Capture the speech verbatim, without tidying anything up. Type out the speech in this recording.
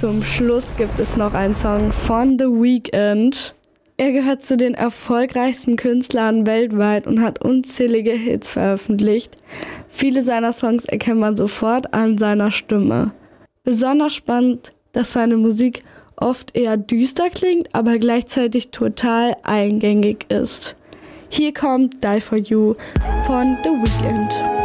zum Schluss gibt es noch einen Song von The Weeknd. Er gehört zu den erfolgreichsten Künstlern weltweit und hat unzählige Hits veröffentlicht. Viele seiner Songs erkennt man sofort an seiner Stimme. Besonders spannend, dass seine Musik oft eher düster klingt, aber gleichzeitig total eingängig ist. Hier kommt Die For You von The Weeknd.